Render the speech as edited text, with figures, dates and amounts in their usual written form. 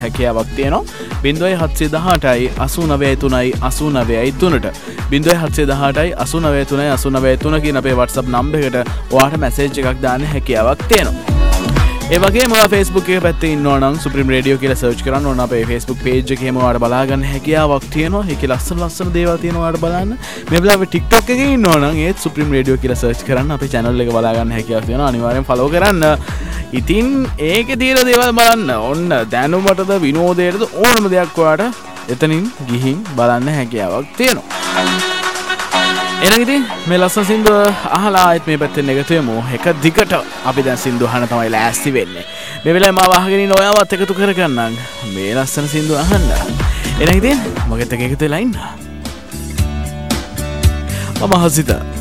හැකියාවක් තියෙනවා 0718යි 89යි 89යි 3ට 0718යි 89යි 89 කියන අපේ WhatsApp නම්බර් එකට ඔයාලට මැසේජ් එකක් දාන්න හැකියාවක් තියෙනවා. ඒ වගේම ඔයා Facebook එකේ පැත්තේ ඉන්නවා නම් Supreme Radio කියලා search කරන්න ඕන අපේ Facebook page එකේම ඔයාලට බලා ගන්න හැකියාවක් තියෙනවා. ඒකේ ලස්සන දේවල් තියෙනවා ඔයාලට බලන්න. මේ වෙලාවේ TikTok එකේ ඉන්නවා නම් ඒත් Supreme Radio කියලා search කරන්න අපේ channel එක බලා ගන්න හැකියාවක් තියෙනවා. අනිවාර්යෙන් follow කරන්න. ඉතින් ඒකේ තියෙන දේවල් බලන්න. ඔන්න දැනුමටද විනෝදයටද ඕනම දෙයක් ඔයාලට එතනින් ගිහින් බලන්න හැකියාවක් තියෙනවා. එහෙනම් ඉතින් මේ ලස්සන සින්දුව අහලා ආයෙත් මේ පැත්තෙන් එකතු වෙමු. එක දිගට අපි දැන් සින්දුව අහන්න තමයි ලෑස්ති වෙන්නේ. මේ වෙලාවේ මාව අහගෙන ඉන්න ඔයාවත් එකතු කරගන්නම්. මේ ලස්සන සින්දුව අහන්න. එහෙනම් ඉතින් මගෙත් එකතු වෙලා ඉන්න. මම හසිත